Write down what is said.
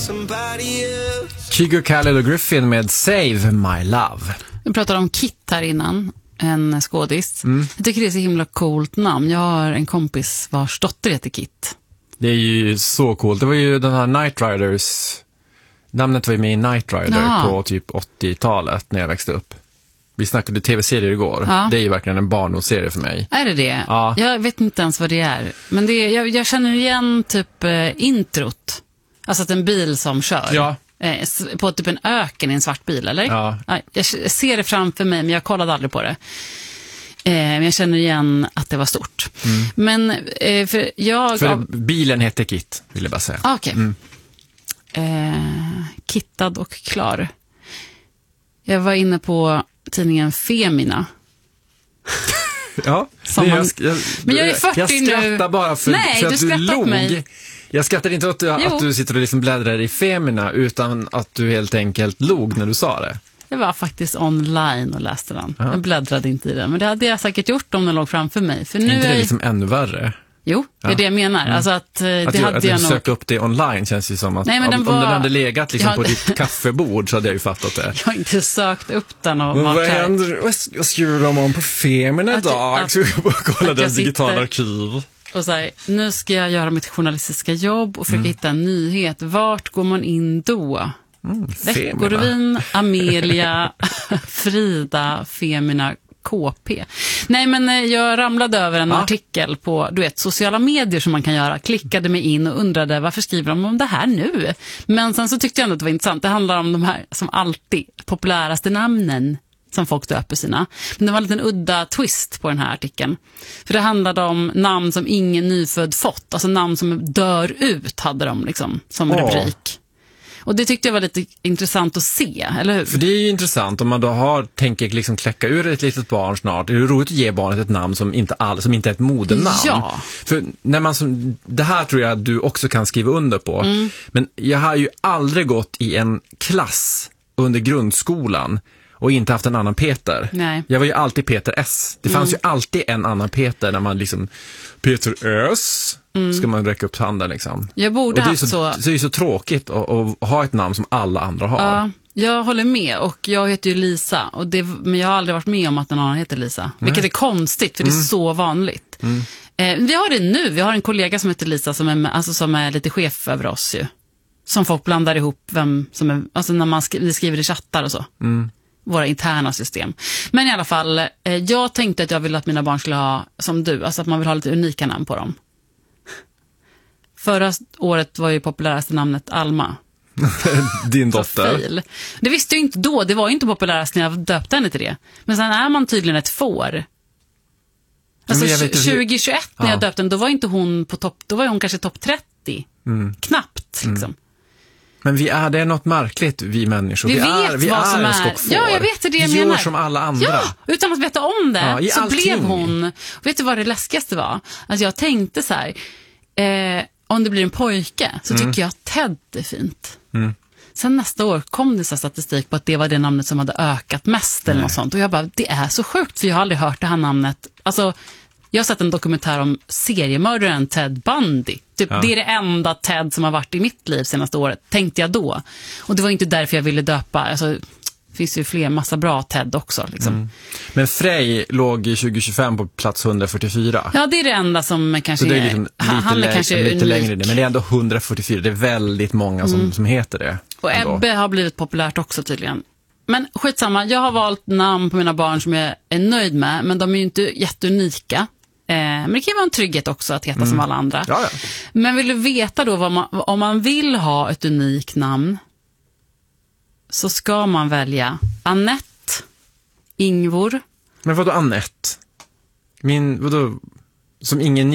Chico Khaled och Griffin med Save My Love. Vi pratade om Kit här innan, en skådis. Jag tycker det är så himla coolt namn. Jag har en kompis vars dotter heter Kit. Det är ju så coolt. Det var ju den här Knight Riders. Namnet var ju med i Knight Rider på typ 80-talet när jag växte upp. Vi snackade tv-serier igår. Ja. Det är ju verkligen en barndomsserie för mig. Är det? Ja. Jag vet inte ens vad det är. Men det är, jag känner igen typ introt. Alltså att en bil som kör. Ja. På typ en öken i en svart bil, eller? Ja. Jag ser det framför mig, men jag kollade aldrig på det. Men jag känner igen att det var stort. Men för bilen heter Kit, vill jag bara säga. Okej. Kittad och klar. Jag var inne på tidningen Femina. Ja, men jag är 40 jag skrattar nu. bara för att du log. Mig. Jag skrattar inte åt att du sitter och liksom bläddrar i Femina, utan att du helt enkelt log när du sa det. Jag var faktiskt online och läste den. Ja. Jag bläddrade inte i den, men det hade jag säkert gjort om den låg framför mig. För nu är inte det liksom ännu värre? Jo, det är det jag menar. Alltså att jag söka upp det online känns ju som att om den hade legat liksom på ditt kaffebord så hade jag ju fattat det. Jag har inte sökt upp den och vad händer? Jag skriver om på Femina idag. Så jag bara kolla den digitala arkiv. Och så här, nu ska jag göra mitt journalistiska jobb och försöka hitta en nyhet. Vart går man in då? Veckorevyn, Amelia, Frida, Femina, KP. Nej, men jag ramlade över en artikel på, sociala medier som man kan göra. Klickade mig in och undrade varför skriver de om det här nu? Men sen så tyckte jag ändå att det var intressant. Det handlar om de här som alltid populäraste namnen som folk döper sina. Men det var en liten udda twist på den här artikeln. För det handlade om namn som ingen nyfödd fått. Alltså namn som dör ut hade de liksom som rubrik. Och det tyckte jag var lite intressant att se, eller hur? För det är ju intressant om man då tänker liksom kläcka ur ett litet barn snart. Det är roligt att ge barnet ett namn som inte är ett modernamn. Ja. För när man det här tror jag att du också kan skriva under på. Men jag har ju aldrig gått i en klass under grundskolan och inte haft en annan Peter. Nej. Jag var ju alltid Peter S. Det fanns ju alltid en annan Peter när man liksom Peter S. Ska man räcka upp handen liksom. Jag borde ha så det är ju så tråkigt att ha ett namn som alla andra har. Ja, jag håller med, och jag heter ju Lisa, men jag har aldrig varit med om att någon annan heter Lisa. Vilket är konstigt, för det är så vanligt. Vi har det nu. Vi har en kollega som heter Lisa som är lite chef över oss ju. Som folk blandar ihop vem som är, alltså när vi skriver i chattar och så. Våra interna system. Men i alla fall, jag tänkte att jag ville att mina barn skulle ha som du, alltså att man vill ha lite unika namn på dem. Förra året var ju populäraste namnet Alma. Din dotter. Det visste jag inte då, det var ju inte populärast när jag döpte henne till det. Men sen är man tydligen ett får. Alltså 2021 när jag döpte henne, då var inte hon på topp, då var hon kanske topp 30. Knappt liksom. Men det är något märkligt, vi människor. Vi är en skockfår. Ja, jag vet det jag menar. Gör som alla andra. Ja, utan att veta om det så allting. blev hon. Vet du vad det läskigaste var? Alltså jag tänkte så här, om det blir en pojke så tycker jag att Ted är fint. Sen nästa år kom det så statistik på att det var det namnet som hade ökat mest eller något sånt. Och jag bara, det är så sjukt, för jag har aldrig hört det här namnet. Alltså, jag har sett en dokumentär om seriemördaren Ted Bundy. Det är det enda Ted som har varit i mitt liv senaste året, tänkte jag då. Och det var inte därför jag ville döpa. Alltså, det finns ju massa bra Ted också. Liksom. Men Frej låg i 2025 på plats 144. Ja, det är det enda som kanske så det är liksom han är kanske lite längre. Men det är ändå 144. Det är väldigt många som heter det. Och ändå. Ebbe har blivit populärt också tydligen. Men skitsamma, jag har valt namn på mina barn som jag är nöjd med. Men de är ju inte jätteunika. Men det kan vara en trygghet också att heta som alla andra. Ja. Men vill du veta då om man vill ha ett unikt namn, så ska man välja Annette, Ingvor. Men vadå Annette? Vadå, som ingen